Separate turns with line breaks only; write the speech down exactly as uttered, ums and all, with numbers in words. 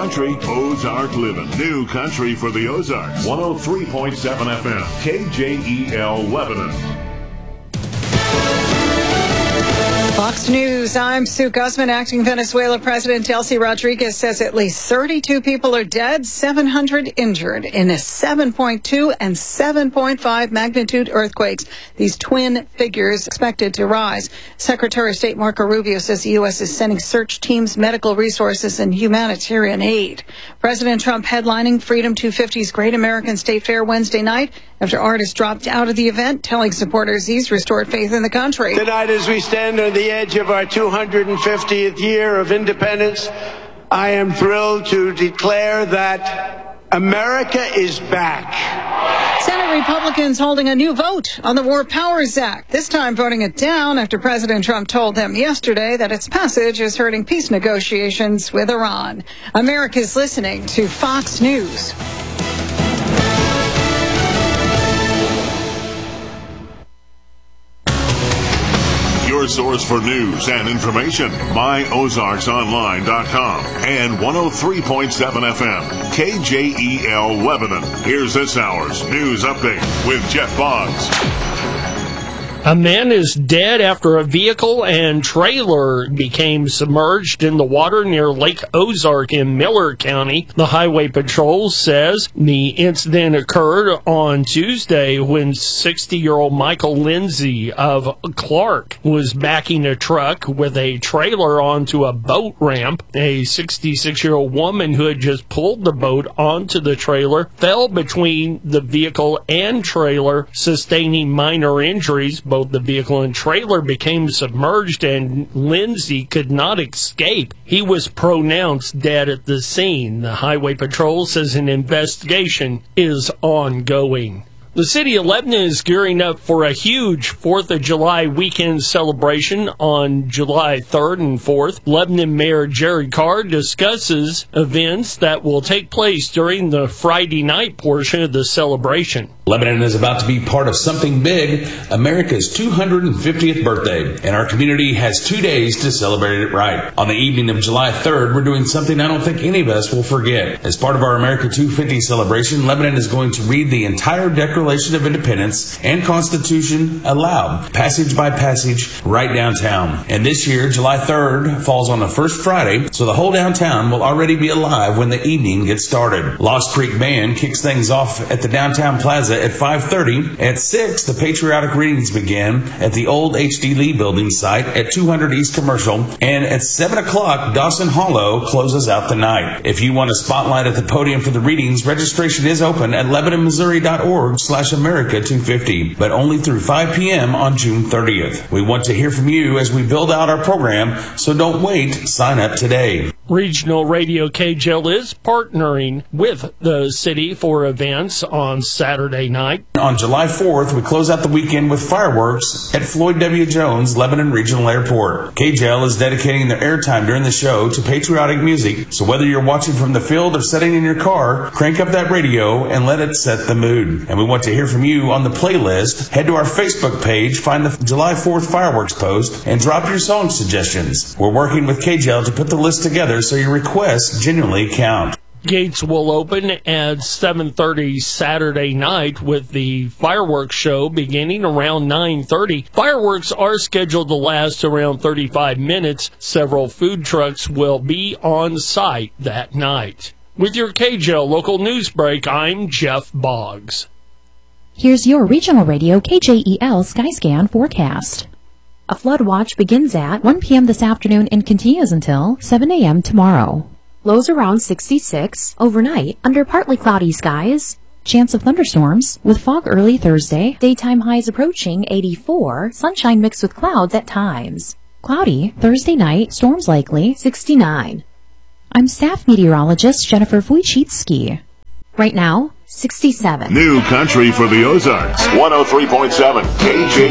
country, Ozark living. New country for the Ozarks. one oh three point seven F M, K J E L Lebanon.
Fox News, I'm Sue Guzman. Acting Venezuela President Delcy Rodriguez says at least thirty-two people are dead, seven hundred injured in a seven point two and seven point five magnitude earthquakes. These twin figures expected to rise. Secretary of State Marco Rubio says the U S is sending search teams, medical resources, and humanitarian aid. President Trump headlining Freedom two fifty's Great American State Fair Wednesday night after artists dropped out of the event, telling supporters he's restored faith in the country.
Tonight, as we stand on the edge of our two hundred fiftieth year of independence, I am thrilled to declare that America is back.
Senate Republicans holding a new vote on the War Powers Act, this time voting it down after President Trump told them yesterday that its passage is hurting peace negotiations with Iran. America's listening to Fox News.
Your source for news and information, my ozarks online dot com and one oh three point seven F M, K J E L Lebanon. Here's this hour's news update with Jeff Boggs.
A man is dead after a vehicle and trailer became submerged in the water near Lake Ozark in Miller County. The Highway Patrol says the incident occurred on Tuesday when sixty-year-old Michael Lindsay of Clark was backing a truck with a trailer onto a boat ramp. A sixty-six-year-old woman who had just pulled the boat onto the trailer fell between the vehicle and trailer, sustaining minor injuries. Both the vehicle and trailer became submerged and Lindsay could not escape. He was pronounced dead at the scene. The Highway Patrol says an investigation is ongoing. The city of Lebanon is gearing up for a huge fourth of July weekend celebration on July third and fourth. Lebanon Mayor Jerry Carr discusses events that will take place during the Friday night portion of the celebration.
Lebanon is about to be part of something big, America's two hundred fiftieth birthday, and our community has two days to celebrate it right. On the evening of July third, we're doing something I don't think any of us will forget. As part of our America two fifty celebration, Lebanon is going to read the entire Declaration of Independence and Constitution aloud, passage by passage, right downtown. And this year, July third falls on the first Friday, so the whole downtown will already be alive when the evening gets started. Lost Creek Band kicks things off at the Downtown Plaza at five thirty. At six, the patriotic readings begin at the old H D Lee building site at two hundred East Commercial. And at seven o'clock, Dawson Hollow closes out the night. If you want a spotlight at the podium for the readings, registration is open at lebanon missouri dot org slash America two fifty, but only through five p.m. on June thirtieth. We want to hear from you as we build out our program, so don't wait. Sign up today.
Regional Radio K J L is partnering with the city for events on Saturday night.
On July fourth, we close out the weekend with fireworks at Floyd W. Jones Lebanon Regional Airport. K J L is dedicating their airtime during the show to patriotic music, so whether you're watching from the field or sitting in your car, crank up that radio and let it set the mood. And we want to hear from you on the playlist. Head to our Facebook page, find the July fourth fireworks post, and drop your song suggestions. We're working with K J L to put the list together so your requests genuinely count.
Gates will open at seven thirty Saturday night with the fireworks show beginning around nine thirty. Fireworks are scheduled to last around thirty-five minutes. Several food trucks will be on site that night. With your K J L local news break, I'm Jeff Boggs.
Here's your regional radio K J E L Skyscan forecast. A flood watch begins at one p.m. this afternoon and continues until seven a.m. tomorrow. Lows around sixty-six. Overnight, under partly cloudy skies. Chance of thunderstorms with fog early Thursday. Daytime highs approaching eighty-four. Sunshine mixed with clouds at times. Cloudy Thursday night. Storms likely. sixty-nine. I'm staff meteorologist Jennifer Wojcicki. Right now, sixty-seven.
New country for the Ozarks. one oh three point seven K J